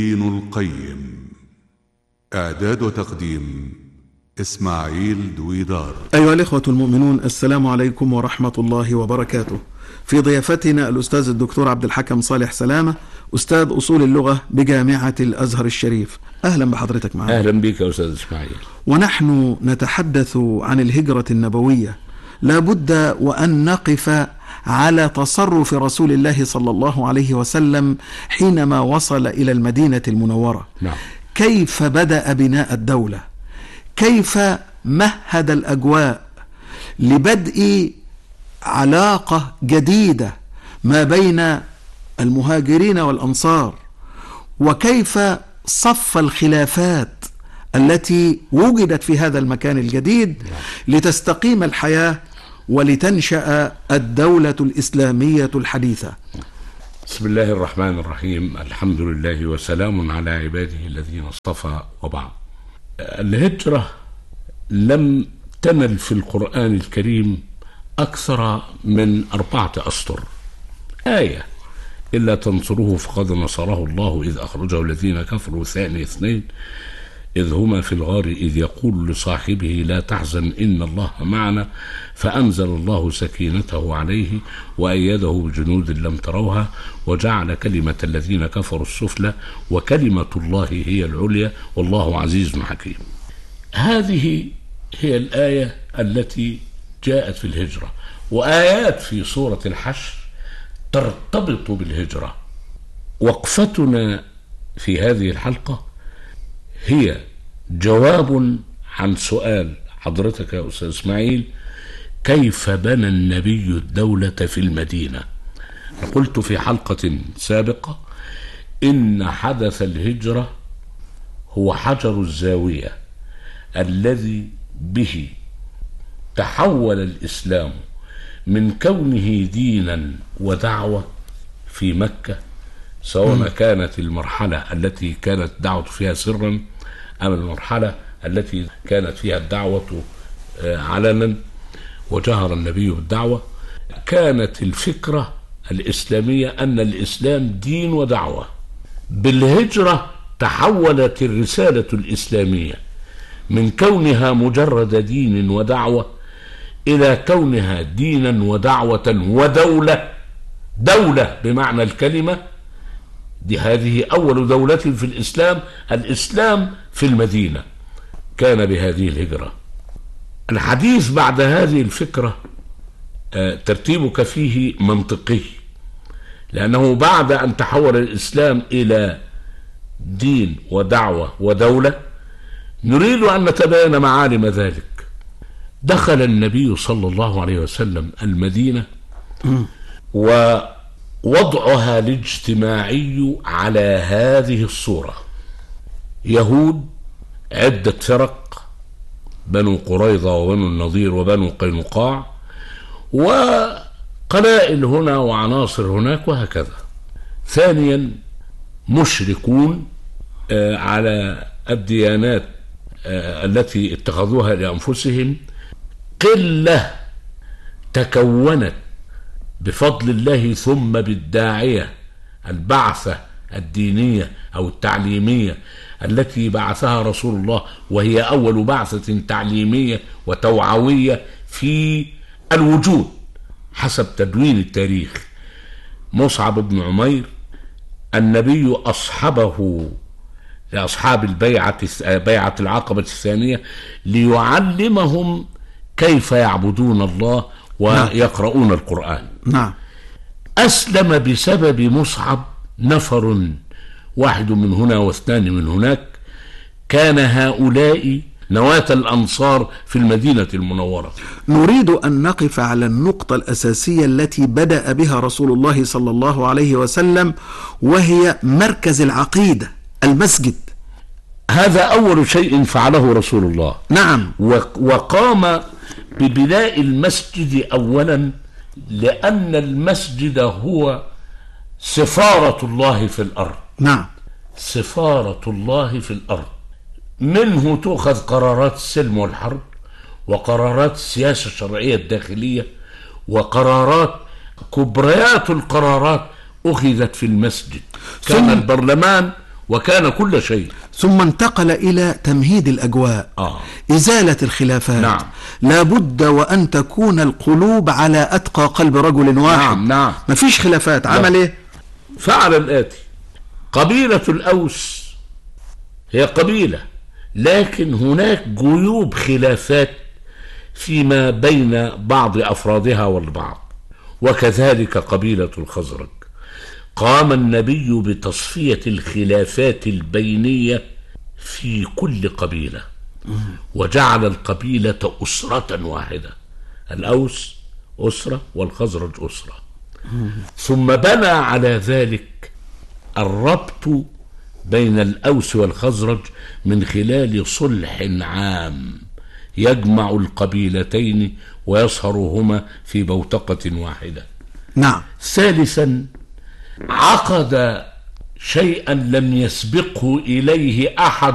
دين القيم. إعداد وتقديم إسماعيل دويدار. أيها الإخوة المؤمنون، السلام عليكم ورحمة الله وبركاته. في ضيافتنا الأستاذ الدكتور عبد الحكم صالح سلامة، أستاذ أصول اللغة بجامعة الأزهر الشريف. أهلا بحضرتك معنا. أهلا بك يا أستاذ إسماعيل. ونحن نتحدث عن الهجرة النبوية، لابد وأن نقف على تصرف رسول الله صلى الله عليه وسلم حينما وصل إلى المدينة المنورة. نعم. كيف بدأ بناء الدولة، كيف مهد الأجواء لبدء علاقة جديدة ما بين المهاجرين والأنصار، وكيف صف الخلافات التي وجدت في هذا المكان الجديد لتستقيم الحياة ولتنشأ الدولة الإسلامية الحديثة. بسم الله الرحمن الرحيم، الحمد لله وسلام على عباده الذين اصطفى، وبعد. الهجرة لم تنل في القرآن الكريم أكثر من 4 أسطر آية: إلا تنصروه فقد نصره الله إذ أخرجه الذين كفروا ثاني اثنين إذ هما في الغار إذ يقول لصاحبه لا تحزن إن الله معنا فأنزل الله سكينته عليه وأيده بجنود لم تروها وجعل كلمة الذين كفروا السفلى وكلمة الله هي العليا والله عزيز حكيم. هذه هي الآية التي جاءت في الهجرة، وآيات في سورة الحشر ترتبط بالهجرة. وقفتنا في هذه الحلقة هي جواب عن سؤال حضرتك يا أستاذ إسماعيل: كيف بنى النبي الدولة في المدينة؟ قلت في حلقة سابقة إن حدث الهجرة هو حجر الزاوية الذي به تحول الإسلام من كونه دينا ودعوة في مكة، سواء كانت المرحلة التي كانت دعوة فيها سرا أم المرحلة التي كانت فيها الدعوة علنا وجهر النبي بالدعوة. كانت الفكرة الإسلامية أن الإسلام دين ودعوة. بالهجرة تحولت الرسالة الإسلامية من كونها مجرد دين ودعوة إلى كونها دينا ودعوة ودولة، دولة بمعنى الكلمة. هذه أول دولة في الإسلام، الإسلام في المدينة كان بهذه الهجرة. الحديث بعد هذه الفكرة ترتيبك فيه منطقي، لأنه بعد أن تحول الإسلام إلى دين ودعوة ودولة نريد أن نتبين معالم ذلك. دخل النبي صلى الله عليه وسلم المدينة ووضعها الاجتماعي على هذه الصورة: يهود، عدة فرق، بنو قريظة وبنو النضير وبنو قينقاع، وقبائل هنا وعناصر هناك وهكذا. ثانيا مشركون على الديانات التي اتخذوها لأنفسهم، قلة تكونت بفضل الله ثم بالداعية، البعثة الدينية أو التعليمية التي بعثها رسول الله، وهي أول بعثة تعليمية وتوعوية في الوجود حسب تدوين التاريخ. مصعب بن عمير النبي أصحبه لأصحاب بيعة العقبة الثانية ليعلمهم كيف يعبدون الله ويقرؤون القرآن. نعم. أسلم بسبب مصعب نفر، واحد من هنا واثنان من هناك. كان هؤلاء نواة الأنصار في المدينة المنورة. نريد أن نقف على النقطة الأساسية التي بدأ بها رسول الله صلى الله عليه وسلم، وهي مركز العقيدة، المسجد. هذا أول شيء فعله رسول الله. نعم. وقام ببناء المسجد أولا، لأن المسجد هو سفارة الله في الأرض. نعم. سفارة الله في الأرض، منه تؤخذ قرارات السلم والحرب، وقرارات السياسة الشرعية الداخلية، وقرارات كبريات القرارات أخذت في المسجد. كان البرلمان وكان كل شيء. ثم انتقل إلى تمهيد الأجواء، إزالة الخلافات. نعم. لابد وأن تكون القلوب على أتقى قلب رجل واحد. نعم. مفيش خلافات. عمل إيه؟ فعل الآتي: قبيلة الأوس هي قبيلة، لكن هناك جيوب خلافات فيما بين بعض أفرادها والبعض، وكذلك قبيلة الخزرج. قام النبي بتصفية الخلافات البينية في كل قبيلة، وجعل القبيلة أسرة واحدة، الأوس أسرة والخزرج أسرة. ثم بنى على ذلك الربط بين الأوس والخزرج من خلال صلح عام يجمع القبيلتين ويصهرهما في بوتقة واحدة. نعم. ثالثا، عقد شيئا لم يسبقه إليه أحد